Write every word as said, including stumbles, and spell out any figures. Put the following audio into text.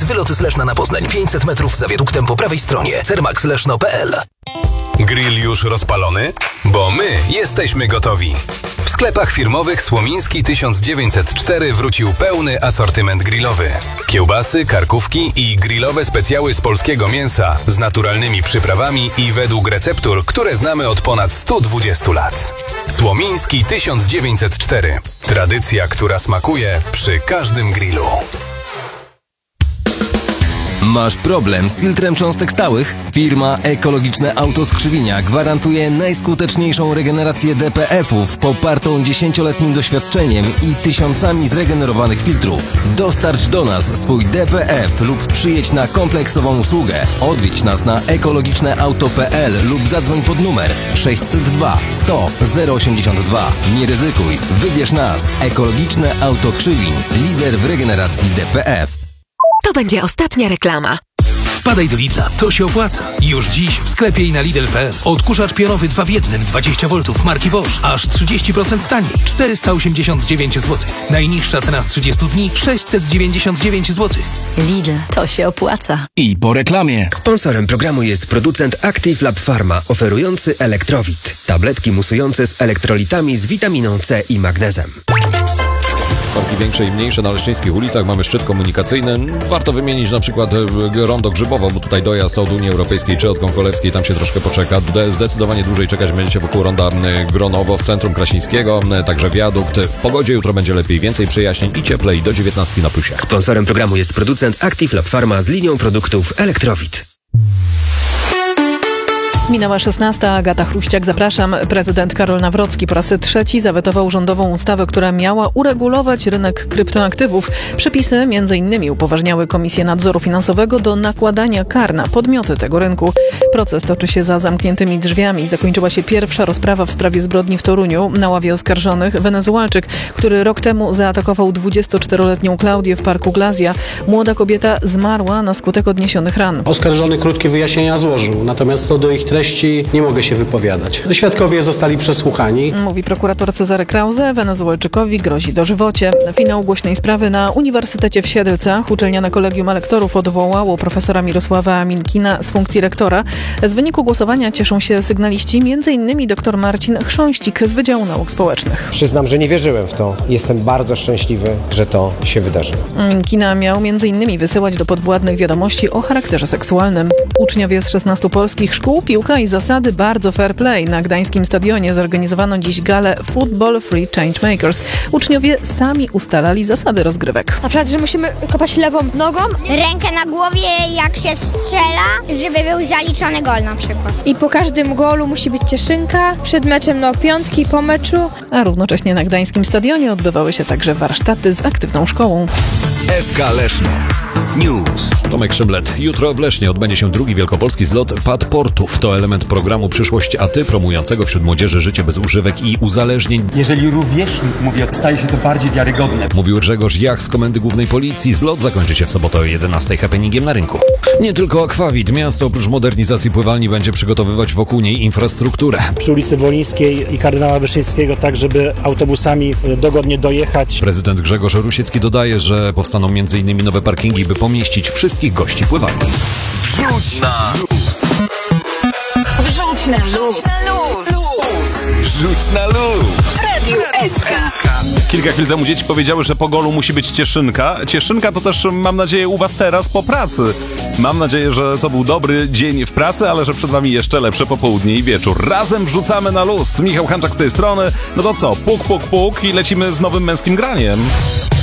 wylot z Leszna na Poznań pięćset metrów za wiaduktem po prawej stronie. cermax leszno kropka p l. Grill już rozpalony? Bo my jesteśmy gotowi. W sklepach firmowych Słomiński tysiąc dziewięćset cztery wrócił pełny asortyment grillowy. Kiełbasy, karkówki i grillowe specjały z polskiego mięsa z naturalnymi przyprawami i według receptur, które znamy od ponad stu dwudziestu lat. Słomiński tysiąc dziewięćset cztery. Tradycja, która smakuje przy każdym grillu. Masz problem z filtrem cząstek stałych? Firma Ekologiczne Auto Skrzywinia gwarantuje najskuteczniejszą regenerację D P F-ów popartą dziesięcioletnim doświadczeniem i tysiącami zregenerowanych filtrów. Dostarcz do nas swój D P F lub przyjedź na kompleksową usługę. Odwiedź nas na ekologiczne auto kropka p l lub zadzwoń pod numer sześćset dwa sto zero osiemdziesiąt dwa. Nie ryzykuj, wybierz nas. Ekologiczne Auto Krzywiń, lider w regeneracji D P F. To będzie ostatnia reklama. Wpadaj do Lidla, to się opłaca. Już dziś w sklepie i na lidl kropka p l. Odkurzacz pionowy dwa w jednym dwadzieścia woltów marki Bosch. Aż trzydzieści procent taniej. czterysta osiemdziesiąt dziewięć złotych. Najniższa cena z trzydziestu dni sześćset dziewięćdziesiąt dziewięć złotych. Lidl, to się opłaca. I po reklamie. Sponsorem programu jest producent Active Lab Pharma, oferujący Elektrowit. Tabletki musujące z elektrolitami z witaminą C i magnezem. Parki większe i mniejsze na leszczyńskich ulicach, mamy szczyt komunikacyjny. Warto wymienić na przykład rondo Grzybowo, bo tutaj dojazd od Unii Europejskiej czy od Kąkolewskiej, tam się troszkę poczeka. Zdecydowanie dłużej czekać będziecie wokół ronda Gronowo w centrum Krasińskiego, także wiadukt. W pogodzie jutro będzie lepiej, więcej przejaśnień i cieplej do dziewiętnastki na plusie. Sponsorem programu jest producent Active Lab Pharma z linią produktów Elektrowit. Minęła szesnasta, Agata Chruściak, zapraszam. Prezydent Karol Nawrocki po raz trzeci zawetował rządową ustawę, która miała uregulować rynek kryptoaktywów. Przepisy między innymi upoważniały Komisję Nadzoru Finansowego do nakładania kar na podmioty tego rynku. Proces toczy się za zamkniętymi drzwiami. Zakończyła się pierwsza rozprawa w sprawie zbrodni w Toruniu. Na ławie oskarżonych Wenezualczyk, który rok temu zaatakował dwudziestoczteroletnią Klaudię w parku Glazja. Młoda kobieta zmarła na skutek odniesionych ran. Oskarżony krótkie wyjaśnienia złożył, natomiast co do ich treści nie mogę się wypowiadać. Świadkowie zostali przesłuchani. Mówi prokurator Cezary Krause. Wenezuelczykowi grozi dożywocie. Finał głośnej sprawy na Uniwersytecie w Siedlcach. Uczelniane Kolegium Elektorów odwołało profesora Mirosława Minkina z funkcji rektora. Z wyniku głosowania cieszą się sygnaliści, między innymi dr Marcin Chrząścik z Wydziału Nauk Społecznych. Przyznam, że nie wierzyłem w to. Jestem bardzo szczęśliwy, że to się wydarzy. Minkina miał między innymi wysyłać do podwładnych wiadomości o charakterze seksualnym. Uczniowie z szesnastu polskich szkół, piłka i zasady bardzo fair play. Na gdańskim stadionie zorganizowano dziś galę Football Free Changemakers. Uczniowie sami ustalali zasady rozgrywek. Na przykład, że musimy kopać lewą nogą, rękę na głowie jak się strzela, żeby był zaliczony gol na przykład. I po każdym golu musi być cieszynka, przed meczem no piątki, po meczu. A równocześnie na gdańskim stadionie odbywały się także warsztaty z aktywną szkołą. S K Leszno News. Tomek Szymlet. Jutro w Lesznie odbędzie się drugi wielkopolski zlot Pad Portów. To element programu Przyszłość A Ty, promującego wśród młodzieży życie bez używek i uzależnień. Jeżeli rówieśnik mówi, staje się to bardziej wiarygodne. Mówił Grzegorz Jach z Komendy Głównej Policji. Zlot zakończy się w sobotę o jedenastej happeningiem na rynku. Nie tylko Akwawit. Miasto oprócz modernizacji pływalni będzie przygotowywać wokół niej infrastrukturę. Przy ulicy Wolińskiej i Kardynała Wyszyńskiego, tak żeby autobusami dogodnie dojechać. Prezydent Grzegorz Rusiecki dodaje, że powstaną między innymi nowe parkingi, by pomieścić wszystkich gości pływalni. Wrzuć na luz! Wrzuć na luz! Wrzuć na luz! Radio S K. Kilka chwil temu dzieci powiedziały, że po golu musi być cieszynka. Cieszynka to też, mam nadzieję, u was teraz po pracy. Mam nadzieję, że to był dobry dzień w pracy, ale że przed wami jeszcze lepsze popołudnie i wieczór. Razem wrzucamy na luz. Michał Hanczak z tej strony. No to co? Puk, puk, puk i lecimy z nowym męskim graniem.